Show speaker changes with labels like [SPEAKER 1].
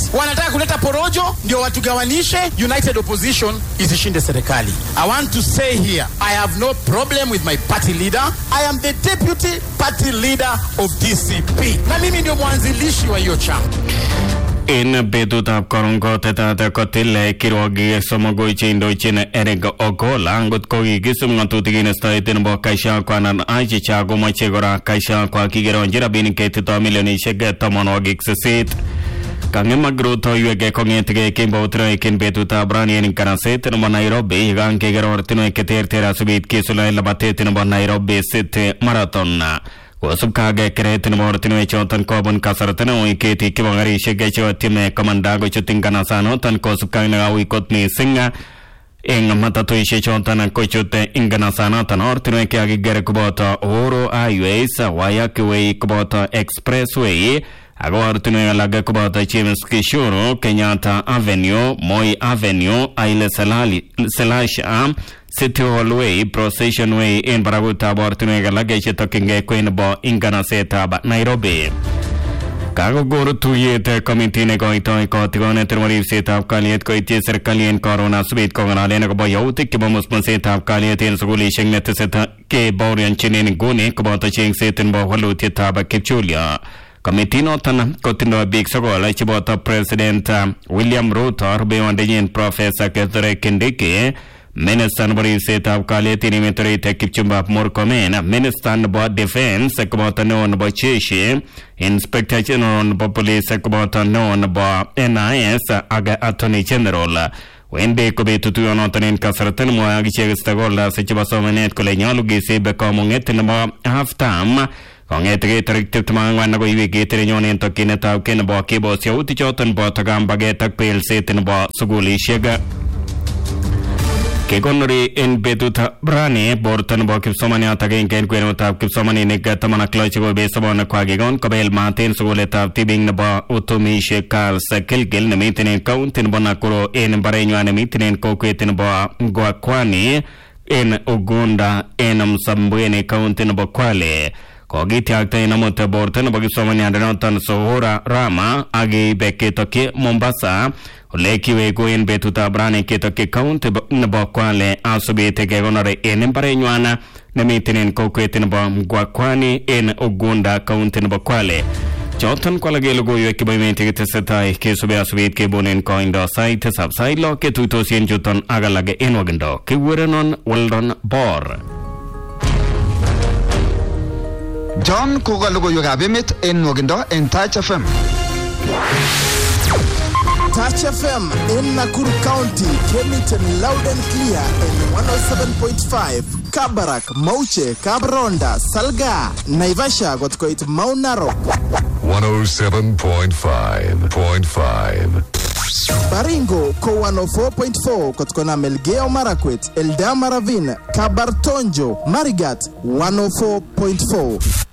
[SPEAKER 1] Wanataka kuleta porojo ndio watugawanishe, united opposition isishinde serikali. I want to say here, I have no problem with my party leader. I am the deputy party leader of DCP. Na mimi ndio mwanzilishi wa hiyo chama.
[SPEAKER 2] In betutab korongotetab kotile kirwogi somogoiche indochin Eric Ogola ngot ko kigisum ngatutik instoet nebo Gachagua anan achicha komoche kora Gachagua kigeronji rabinik ketito milionishek 18. Kangemak rutoiwek kong'etegei kembout en betutab rani en kanaset nebo Nairobi yekan keker ortinwek cheterter asubit kisuldaen labatet nebo Nairobi City Marathon. Kosubkei keret nebo ortinwek choton kobun kasarta neui ketik chebo garishek cheotieme komanda kochut nganasanoton kosubkei nekauit kot missing eng matatuishek choton kochut nganasanoton ortinwek chekikiker koboto Uhuru Highways, Waiyaki Way koboto Expressway ako ortinwek alak koboto James Gishuru, Kenyatta Avenue, Moi Avenue, Haile Selassie City Hall Way, Procession Way en barakutab ortinwek alak chetokchingei kwen nebo inganasetab Nairobi. Kakokor tuyet komiti nekoitoi kotigonet nebo ribsetab kalyet koityi serikali en koron asubit kong'alalen akobo yautik chebo musmusetab kalyet en sukulishek netesetai kebaorionjin en nguni koboto chengset nebo walutietab kipchulyo. Komiti noton kotindoi biik 9 cheboto President William Ruto, rubeiwondenyin Professor Kithure Kindiki, Minister nebo ribsetab kalyet en emet orit Kipchumba Murkomen, Minister nebo Defense koboto neo nebo jeshi, Inspector General nebo Police koboto neo nebo NIS ak Attorney General. Wendi kobitu tuyonoton en kasarta nemwoe ak ichek stakeholders chebo somanet kole nyolu kisib kamung'et nebo half-term kong'etegei tarik 24 akoi wikit nenyone en tokyinetab kei nebo kebos yautik choton boto kambaget ak belset nebo sukulishek. Kekonori en betutab rani borto nebo kipsomaniat agenge en kwenutab kipsomaninik 16 chekobet sobonekwak kekon kobel maat en sukulitab tibik nebo utumishi Charles Kilgil nemiten en county nebo Nakuru en mbarenywan nemiten en kokwet nebo Ngwakwani en Ugunda en Msambweni county nebo Kwale. Kokitiakta en amut borto nebo kipsomaniandanoton Sohora Rama ak keibe ketokyi Mombasa ole kiweku en betutab rani ketokyi county nebo Kwale asubit kekonori en mbarenywan nemiten en kokwet nebo Ngwakwani en Ugunda county nebo Kwale. Choton ko alak en logoiwek chebo emet chetesetai kesube asubit kebunen koindo sait 7 sait 6 ketuitosi en chuton ak alak en wakindo kikurenon Weldon Bor.
[SPEAKER 3] John koka logoiwekab emet en wakindo en Touch FM.
[SPEAKER 4] Touch FM in Nakuru County, Kemitten loud and clear in 107.5. Kabarak, Mauche, Kabronda, Salga, Naivasha, Gotkoit, Mount Narok.
[SPEAKER 5] 107.5.
[SPEAKER 4] Baringo, Ko 104.4, Kotkona Melgeo Marakwet, Eldama Ravine, Kabartonjo, Marigat, 104.4.